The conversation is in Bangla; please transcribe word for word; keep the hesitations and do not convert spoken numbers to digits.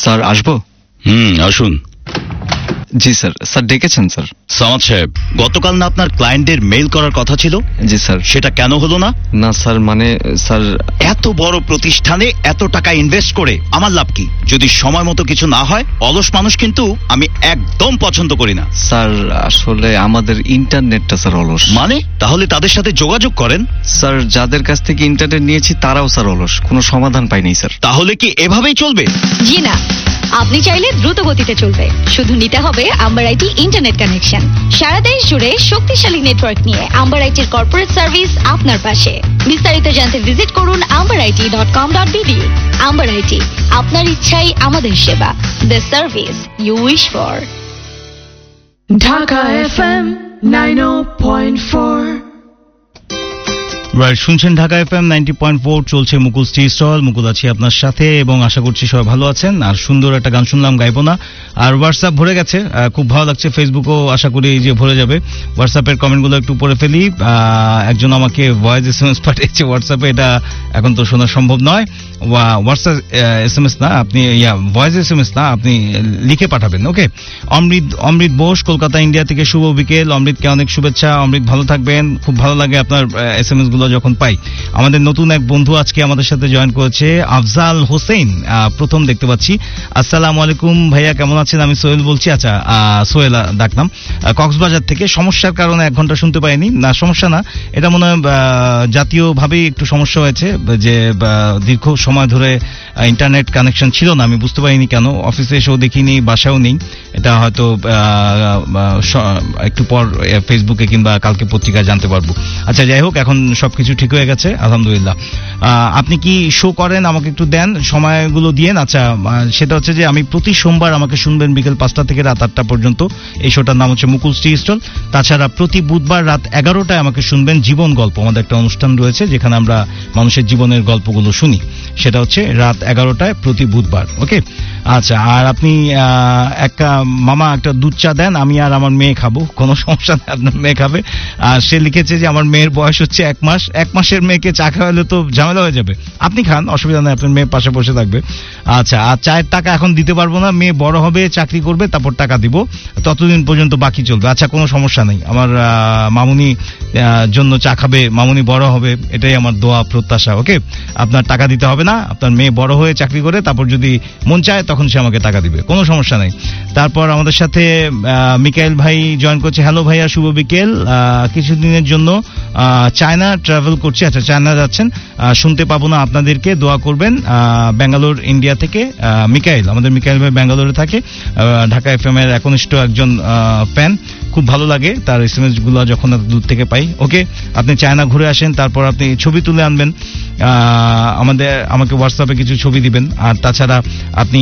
স্যার আসবো? হুম আসুন। জি স্যার। স্যার ডেকেছেন স্যার? সামাদ সাহেব, গতকাল না আপনার ক্লায়েন্টদের মেইল করার কথা ছিল? জি স্যার। সেটা কেন হলো না? না স্যার, মানে স্যার এত বড় প্রতিষ্ঠানে এত টাকা ইনভেস্ট করে আমার লাভ কি যদি সময় মতো কিছু না হয়? অলস মানুষ কিন্তু আমি একদম পছন্দ করি না। স্যার আসলে আমাদের ইন্টারনেটটা স্যার অলস। মানে? তাহলে তাদের সাথে যোগাযোগ করেন। স্যার যাদের কাছ থেকে ইন্টারনেট নিয়েছি তারাও স্যার অলস, কোনো সমাধান পাইনি স্যার। তাহলে কি এভাবেই চলবে? জি না, আপনি চাইলে দ্রুত গতিতে চলবে, শুধু নিতে হবে আম্বার আইটি ইন্টারনেট কানেকশন। সারা দেশ জুড়ে শক্তিশালী নেটওয়ার্ক নিয়ে আম্বার আইটির কর্পোরেট সার্ভিস আপনার পাশে। বিস্তারিত জানতে ভিজিট করুন amber IT dot com dot BD. Amber IT, আপনার ইচ্ছাই আমাদের সেবা, the service you wish for. Dhaka FM ninety point four. Right, শুনছেন Dhaka FM ninety point four. চলছে মুকুল টি স্টল। মুকুল আছি আপনার সাথে এবং আশা করছি সবাই ভালো আছেন। আর সুন্দর একটা গান শুনলাম, গাইবো না। আর হোয়াটসঅ্যাপ ভরে গেছে, খুব ভালো লাগছে। ফেসবুকও আশা করি যে ভরে যাবে। হোয়াটসঅ্যাপের কমেন্টগুলো একটু পড়ে ফেলি। একজন আমাকে ভয়েস এস এম এস পাঠিয়েছে হোয়াটসঅ্যাপে, এটা এখন তো শোনা সম্ভব নয়। হোয়াটসঅ্যাপ এস এম এস না, আপনি ইয়া ভয়েস এস এম এস না, আপনি লিখে পাঠাবেন। ওকে। অমৃত অমৃত বোস, কলকাতা ইন্ডিয়া থেকে শুভ বিকেল। অমৃতকে অনেক শুভেচ্ছা। অমৃত ভালো থাকবেন। খুব ভালো লাগে আপনার এস এম এস গুলো যখন পাই। আমাদের নতুন এক বন্ধু আজকে আমাদের সাথে জয়েন করেছে, আফজাল হোসেন, প্রথম দেখতে পাচ্ছি। আসসালামু আলাইকুম ভাইয়া, কেমন আছেন? আমি সোহেল বলছি। আচ্ছা, সোহেল ডাকলাম, কক্সবাজার থেকে। সমস্যার কারণে এক ঘন্টা শুনতে পাইনি। না সমস্যা না, এটা মনে হয় জাতীয়ভাবেই একটু সমস্যা হয়েছে, যে দীর্ঘ সময় ধরে ইন্টারনেট কানেকশন ছিল না। আমি বুঝতে পারিনি কেন, অফিসে এসেও দেখিনি, বাসায়ও নেই। এটা হয়তো একটু পর ফেসবুকে কিংবা কালকে পত্রিকায় জানতে পারবো। আচ্ছা যাই হোক, এখন সবকিছু ঠিক হয়ে গেছে আলহামদুলিল্লাহ। আপনি কি শো করেন? আমাকে একটু দেন, সময়গুলো দিয়েন। আচ্ছা, সেটা হচ্ছে যে আমি প্রতি সোমবার আমাকে শুনবেন বিকেল পাঁচটা থেকে রাত আটটা পর্যন্ত। এই শোটার নাম হচ্ছে মুকুল টি স্টল। তাছাড়া প্রতি বুধবার রাত এগারোটায় আমাকে শুনবেন জীবন গল্প। আমাদের একটা অনুষ্ঠান রয়েছে যেখানে আমরা মানুষের জীবনের গল্পগুলো শুনি, সেটা হচ্ছে রাত এগারোটায় প্রতি বুধবার। ওকে। আচ্ছা, আর আপনি একটা মামা একটা দুধ চা দেন, আমি আর আমার মেয়ে খাবো, কোনো সমস্যা নেই, আপনার মেয়ে খাবে। আর সে লিখেছে যে আমার মেয়ের বয়স হচ্ছে এক মাস, এক মাসের মেয়েকে চা খাওয়ালে তো ঝামেলা হয়ে যাবে। আপনি খান, অসুবিধা নেই, আপনার মেয়ে পাশে বসে থাকবে। আচ্ছা, আর চায়ের টাকা এখন দিতে পারবো না, মেয়ে বড় হবে, চাকরি করবে, তারপর টাকা দিব, ততদিন পর্যন্ত বাকি চলবে। আচ্ছা, কোনো সমস্যা নেই। আমার মামুনি জন্য চা খাবে, মামুনি বড় হবে, এটাই আমার দোয়া প্রত্যাশা। ওকে, আপনার টাকা দিতে হবে না, আপনার মেয়ে বড় হয়ে চাকরি করে তারপর যদি মন চায় তখন সে আমাকে টাকা দিবে, কোনো সমস্যা নেই। তারপর আমাদের সাথে মিকাইল ভাই জয়েন করছে। হ্যালো ভাইয়া, শুভ বিকেল। কিছুদিনের জন্য চায়না ট্রাভেল করছি। আচ্ছা, চায়না যাচ্ছেন, শুনতে পাবো না আপনাদেরকে, দোয়া করবেন। ব্যাঙ্গালোর ইন্ডিয়া থেকে মিকাইল, আমাদের মিকাইল ভাই ব্যাঙ্গালোরে থাকে, ঢাকা এফএম এর একনিষ্ঠ একজন ফ্যান। খুব ভালো লাগে তার এস এম এস গুলো যখন দূর থেকে পাই। ওকে, আপনি চায়না ঘুরে আসেন, তারপর আপনি ছবি তুলে আনবেন, আমাদের আমাকে হোয়াটসঅ্যাপে কিছু ছবি দিবেন। আর তাছাড়া আপনি